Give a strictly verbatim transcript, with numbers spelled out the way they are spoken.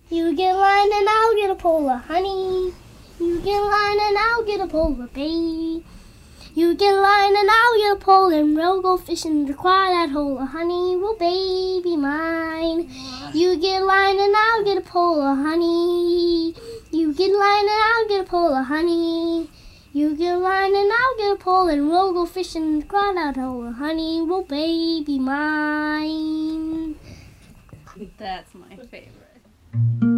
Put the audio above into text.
You get line and I'll get a pole of honey. You get line and I'll get a pole of baby. You get line and I'll get a pole and we'll go fishing to cry that hole of honey. Will baby mine. You get line and I'll get a pole of honey. You get line and I'll get a pole of honey. You get line and I'll get a pole and we'll go fishing to cry that hole of honey. Will baby mine. That's my favorite.